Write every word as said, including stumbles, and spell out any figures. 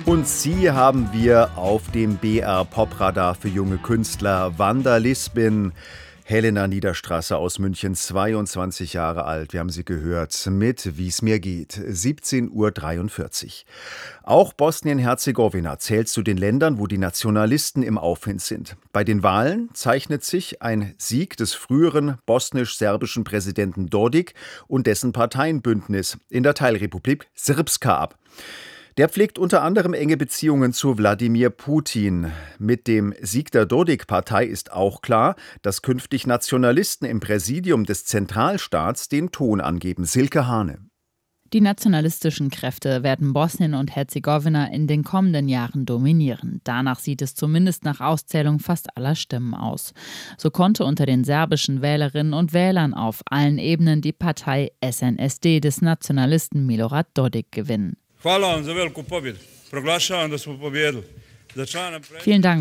Und sie haben wir auf dem B R Popradar für junge Künstler. Wanda Lispin, Helena Niederstrasser aus München, zweiundzwanzig Jahre alt. Wir haben sie gehört mit Wie's mir geht, siebzehn Uhr dreiundvierzig. Auch Bosnien-Herzegowina zählt zu den Ländern, wo die Nationalisten im Aufwind sind. Bei den Wahlen zeichnet sich ein Sieg des früheren bosnisch-serbischen Präsidenten Dodik und dessen Parteienbündnis in der Teilrepublik Srpska ab. Der pflegt unter anderem enge Beziehungen zu Wladimir Putin. Mit dem Sieg der Dodik-Partei ist auch klar, dass künftig Nationalisten im Präsidium des Zentralstaats den Ton angeben. Silke Hane. Die nationalistischen Kräfte werden Bosnien und Herzegowina in den kommenden Jahren dominieren. Danach sieht es zumindest nach Auszählung fast aller Stimmen aus. So konnte unter den serbischen Wählerinnen und Wählern auf allen Ebenen die Partei S N S D des Nationalisten Milorad Dodik gewinnen. Vielen Dank